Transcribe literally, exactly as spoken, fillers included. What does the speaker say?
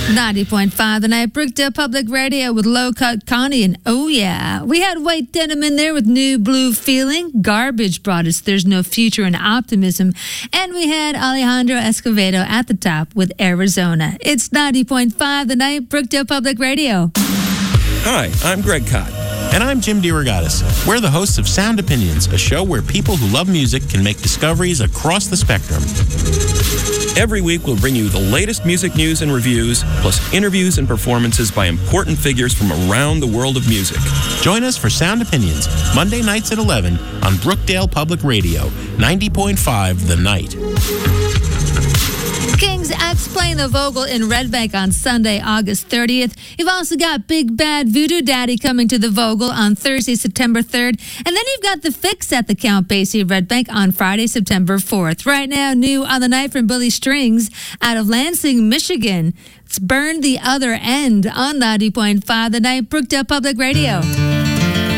ninety point five The Night, Brookdale Public Radio with Low Cut Connie, and oh yeah, we had White Denim in there with New Blue Feeling. Garbage brought us There's No Future in Optimism, and we had Alejandro Escovedo at the top with Arizona. It's ninety point five The Night, Brookdale Public Radio. Hi, I'm Greg Cott. And I'm Jim DeRogatis. We're the hosts of Sound Opinions, a show where people who love music can make discoveries across the spectrum. Every week, we'll bring you the latest music news and reviews, plus interviews and performances by important figures from around the world of music. Join us for Sound Opinions, Monday nights at eleven on Brookdale Public Radio, ninety point five The Night. King's X playing the Vogel in Red Bank on Sunday, August thirtieth. You've also got Big Bad Voodoo Daddy coming to the Vogel on Thursday, September third. And then you've got The Fix at the Count Basie Red Bank on Friday, September fourth. Right now, new on the night from Billy Strings out of Lansing, Michigan. It's Burn the Other End on ninety point five The Night, Brookdale Public Radio.